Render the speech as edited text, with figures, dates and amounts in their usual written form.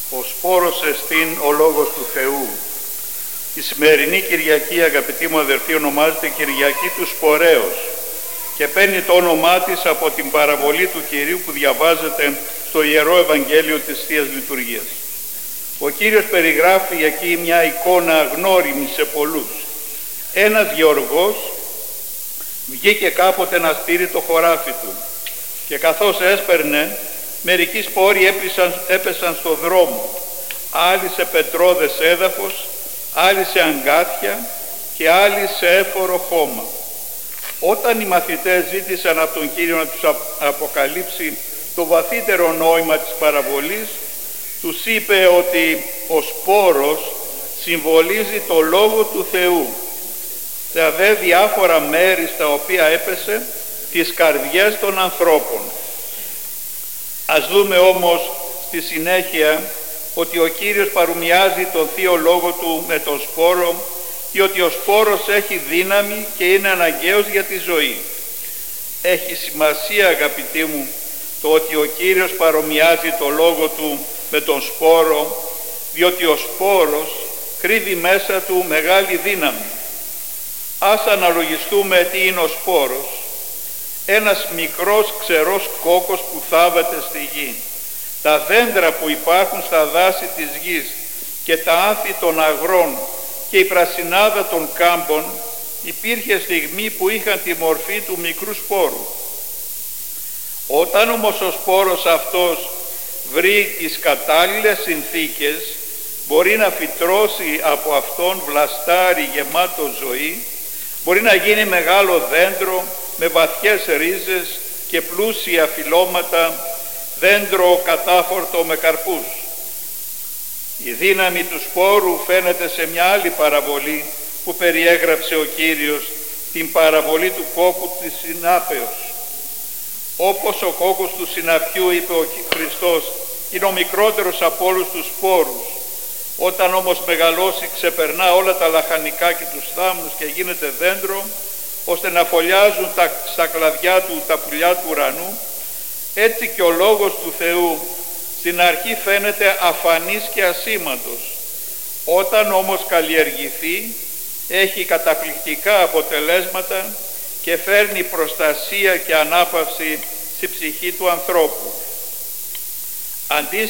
Ο σπόρος εστίν ο Λόγος του Θεού. Η σημερινή Κυριακή, αγαπητοί μου αδερφοί, ονομάζεται Κυριακή του Σπορέως και παίρνει το όνομά της από την παραβολή του Κυρίου που διαβάζεται στο Ιερό Ευαγγέλιο της Θείας Λειτουργίας. Ο Κύριος περιγράφει εκεί μια εικόνα αγνώριμη σε πολλούς. Ένας γεωργός βγήκε κάποτε να στείλει το χωράφι του και καθώς έσπερνε, μερικοί σπόροι έπεσαν στο δρόμο, άλλοι σε πετρώδες έδαφος, άλλοι σε αγκάθια και άλλοι σε έφορο χώμα. Όταν οι μαθητές ζήτησαν από τον Κύριο να τους αποκαλύψει το βαθύτερο νόημα της παραβολής, τους είπε ότι ο σπόρος συμβολίζει το Λόγο του Θεού, τα δε διάφορα μέρη στα οποία έπεσε τις καρδιές των ανθρώπων. Ας δούμε όμως στη συνέχεια ότι ο Κύριος παρομοιάζει τον Θείο Λόγο Του με τον σπόρο και ότι ο σπόρος έχει δύναμη και είναι αναγκαίος για τη ζωή. Έχει σημασία, αγαπητοί μου, το ότι ο Κύριος παρομοιάζει το Λόγο Του με τον σπόρο, διότι ο σπόρος κρύβει μέσα του μεγάλη δύναμη. Ας αναλογιστούμε τι είναι ο σπόρος. Ένας μικρός ξερός κόκκος που θάβεται στη γη. Τα δέντρα που υπάρχουν στα δάση της γης και τα άνθη των αγρών και η πρασινάδα των κάμπων υπήρχε στιγμή που είχαν τη μορφή του μικρού σπόρου. Όταν όμως ο σπόρος αυτός βρει τις κατάλληλες συνθήκες, μπορεί να φυτρώσει από αυτόν βλαστάρι γεμάτο ζωή, μπορεί να γίνει μεγάλο δέντρο με βαθιές ρίζες και πλούσια φυλλώματα, δέντρο κατάφορτο με καρπούς. Η δύναμη του σπόρου φαίνεται σε μια άλλη παραβολή που περιέγραψε ο Κύριος, την παραβολή του κόκκου της συνάπεως. Όπως ο κόκκος του συναπιού, είπε ο Χριστός, είναι ο μικρότερος από όλους τους σπόρους. Όταν όμως μεγαλώσει ξεπερνά όλα τα λαχανικά και τους θάμνους και γίνεται δέντρο, ώστε να φωλιάζουν στα κλαδιά του τα πουλιά του ουρανού. Έτσι και ο Λόγος του Θεού στην αρχή φαίνεται αφανής και ασήμαντος. Όταν όμως καλλιεργηθεί, έχει καταπληκτικά αποτελέσματα και φέρνει προστασία και ανάπαυση στη ψυχή του ανθρώπου.